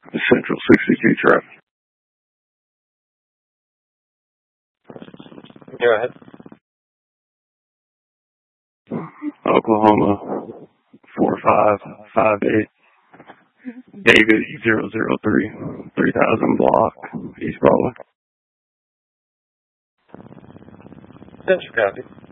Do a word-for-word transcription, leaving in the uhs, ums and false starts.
Central sixty-two traffic. Go ahead. Oklahoma, four five five eight. David, zero zero three, three thousand block, East Broadway. Central copy.